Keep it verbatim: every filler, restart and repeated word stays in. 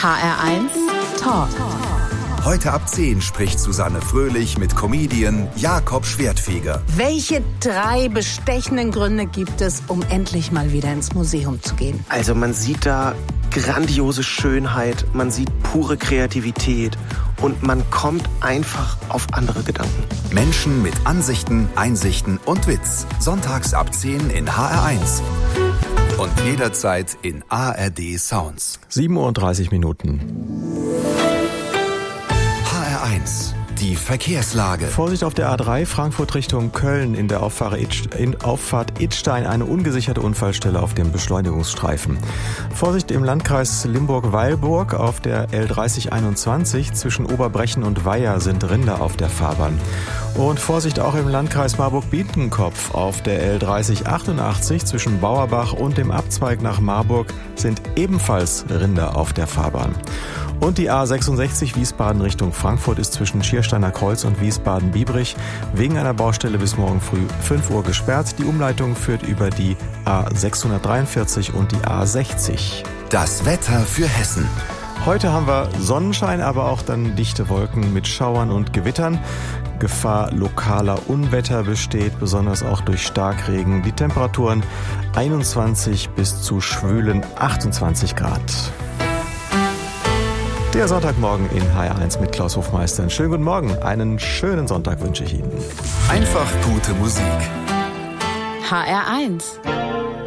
H R eins Talk. Heute ab zehn spricht Susanne Fröhlich mit Comedian Jakob Schwertfeger. Welche drei bestechenden Gründe gibt es, um endlich mal wieder ins Museum zu gehen? Also man sieht da grandiose Schönheit, man sieht pure Kreativität und man kommt einfach auf andere Gedanken. Menschen mit Ansichten, Einsichten und Witz. Sonntags ab zehn in H R eins. Und jederzeit in A R D Sounds. sieben Uhr dreißig Minuten. H R eins. Die Verkehrslage. Vorsicht auf der A drei, Frankfurt Richtung Köln, in der Auffahrt Idstein eine ungesicherte Unfallstelle auf dem Beschleunigungsstreifen. Vorsicht im Landkreis Limburg-Weilburg auf der L dreißig einundzwanzig, zwischen Oberbrechen und Weiher sind Rinder auf der Fahrbahn. Und Vorsicht auch im Landkreis Marburg-Biedenkopf auf der L dreißig achtundachtzig, zwischen Bauerbach und dem Abzweig nach Marburg sind ebenfalls Rinder auf der Fahrbahn. Und die A sechsundsechzig Wiesbaden Richtung Frankfurt ist zwischen Schiersteiner Kreuz und Wiesbaden-Biebrich wegen einer Baustelle bis morgen früh fünf Uhr gesperrt. Die Umleitung führt über die A sechshundertdreiundvierzig und die A sechzig. Das Wetter für Hessen. Heute haben wir Sonnenschein, aber auch dann dichte Wolken mit Schauern und Gewittern. Gefahr lokaler Unwetter besteht, besonders auch durch Starkregen. Die Temperaturen einundzwanzig bis zu schwülen achtundzwanzig Grad. Der Sonntagmorgen in H R eins mit Klaus Hofmeister. Schönen guten Morgen, einen schönen Sonntag wünsche ich Ihnen. Einfach gute Musik. H R eins.